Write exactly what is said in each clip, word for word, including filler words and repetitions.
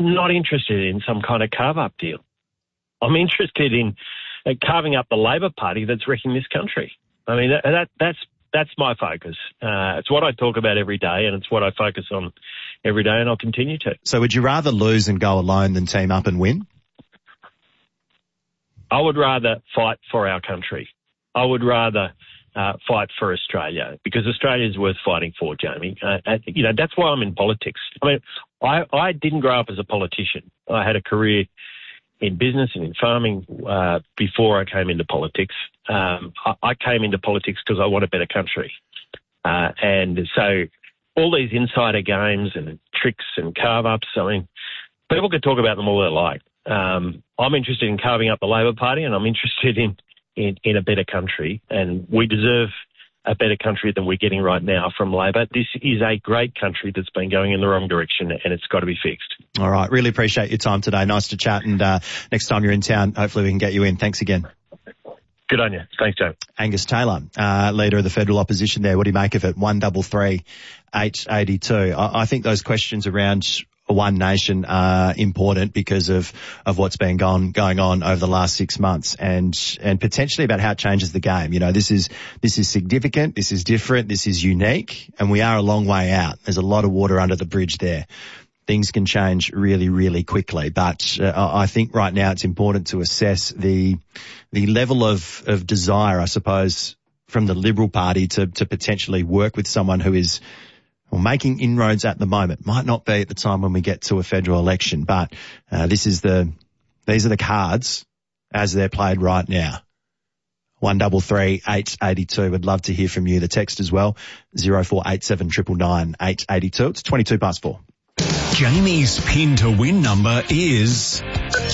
not interested in some kind of carve-up deal. I'm interested in uh, carving up the Labor Party that's wrecking this country. I mean, that, that that's that's my focus. Uh, it's what I talk about every day, and it's what I focus on every day, and I'll continue to. So would you rather lose and go alone than team up and win? I would rather fight for our country. I would rather uh, fight for Australia, because Australia is worth fighting for, Jamie. Uh, you know, that's why I'm in politics. I mean, I, I didn't grow up as a politician. I had a career in business and in farming uh, before I came into politics. Um, I, I came into politics because I want a better country. Uh, and so all these insider games and tricks and carve-ups, I mean, people can talk about them all they like. Um, I'm interested in carving up the Labor Party, and I'm interested in, in, in a better country, and we deserve a better country than we're getting right now from Labor. This is a great country that's been going in the wrong direction, and it's got to be fixed. All right. Really appreciate your time today. Nice to chat, and uh, next time you're in town, hopefully we can get you in. Thanks again. Good on you. Thanks, Joe. Angus Taylor, uh, leader of the federal opposition there. What do you make of it? one double three, eight eighty-two. I, I think those questions around One Nation are important because of, of what's been gone, going on over the last six months and, and potentially about how it changes the game. You know, this is, this is significant. This is different. This is unique, and we are a long way out. There's a lot of water under the bridge there. Things can change really, really quickly, but uh, I think right now it's important to assess the, the level of, of desire, I suppose, from the Liberal Party to, to potentially work with someone who is, well, making inroads at the moment. Might not be at the time when we get to a federal election, but uh, this is the, these are the cards as they're played right now. one double three, eight eighty-two. Would love to hear from you. The text as well, zero four eight seven nine nine, eight eighty-two. It's twenty-two past four. Jamie's pin to win number is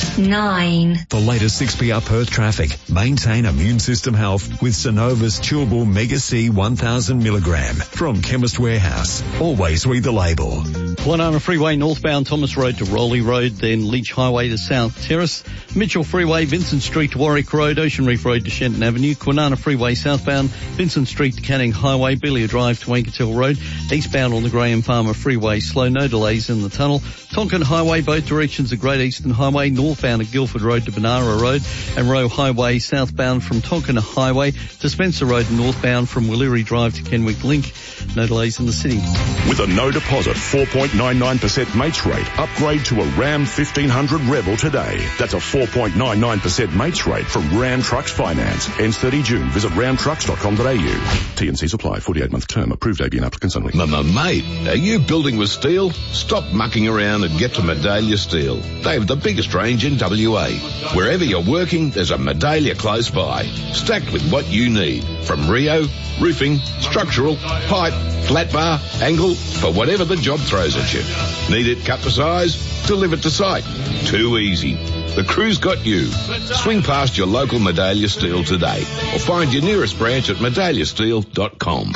nine. The latest six P R Perth traffic. Maintain immune system health with Synovus Chewable Mega C one thousand milligram from Chemist Warehouse. Always read the label. Kwinana Freeway northbound Thomas Road to Rowley Road, then Leach Highway to South Terrace, Mitchell Freeway, Vincent Street to Warwick Road, Ocean Reef Road to Shenton Avenue, Kwinana Freeway southbound, Vincent Street to Canning Highway, Belia Drive to Wankertill Road, eastbound on the Graham Farmer Freeway, slow, no delays in the tunnel, Tonkin Highway, both directions of Great Eastern Highway, northbound at Guildford Road to Benara Road, and Roe Highway southbound from Tonkin Highway to Spencer Road and northbound from Williri Drive to Kenwick Link. No delays in the city. With a no deposit four point nine nine percent mates rate, upgrade to a Ram fifteen hundred Rebel today. That's a four point nine nine percent mates rate from Ram Trucks Finance. Ends thirty June. Visit ram trucks dot com dot a u. T and C's apply. forty-eight month term. Approved A B N applicants only. Mama, mate, are you building with steel? Stop mucking around and get to Medallia Steel. They have the biggest range in W A. Wherever you're working, there's a Medallia close by, stacked with what you need. From Rio, roofing, structural, pipe, flat bar, angle, for whatever the job throws at you. Need it cut to size? Delivered to site. Too easy. The crew's got you. Swing past your local Medallia Steel today or find your nearest branch at medallia steel dot com.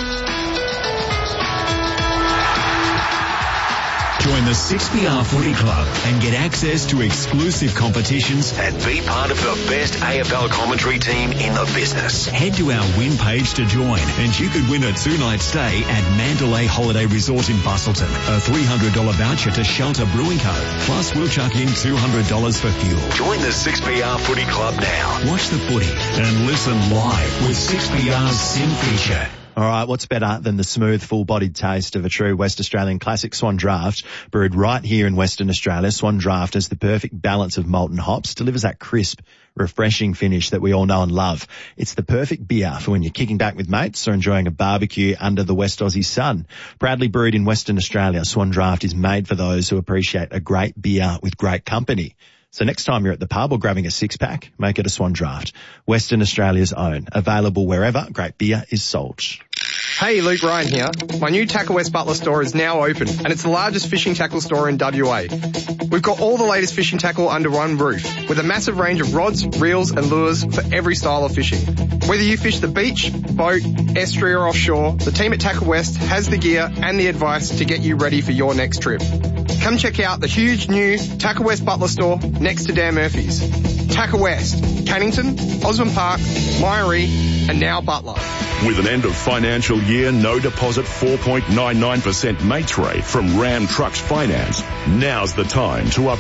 Join the six P R Footy Club and get access to exclusive competitions and be part of the best A F L commentary team in the business. Head to our win page to join, and you could win a two-night stay at Mandalay Holiday Resort in Bustleton, a three hundred dollars voucher to Shelter Brewing Co. Plus, we'll chuck in two hundred dollars for fuel. Join the six P R Footy Club now. Watch the footy and listen live with six P R's Sim feature. All right, what's better than the smooth, full-bodied taste of a true West Australian classic Swan Draft, brewed right here in Western Australia? Swan Draft has the perfect balance of malt and hops, delivers that crisp, refreshing finish that we all know and love. It's the perfect beer for when you're kicking back with mates or enjoying a barbecue under the West Aussie sun. Proudly brewed in Western Australia, Swan Draft is made for those who appreciate a great beer with great company. So next time you're at the pub or grabbing a six-pack, make it a Swan Draft. Western Australia's own. Available wherever great beer is sold. Hey, Luke Ryan here. My new Tackle West Butler store is now open, and it's the largest fishing tackle store in W A. We've got all the latest fishing tackle under one roof, with a massive range of rods, reels and lures for every style of fishing. Whether you fish the beach, boat, estuary or offshore, the team at Tackle West has the gear and the advice to get you ready for your next trip. Come check out the huge new Tackle West Butler store next to Dan Murphy's. Tackle West, Cannington, Osborne Park, Myrie and now Butler. With an end of financial year, no deposit four point nine nine percent mates rate from Ram Trucks Finance, now's the time to upgrade.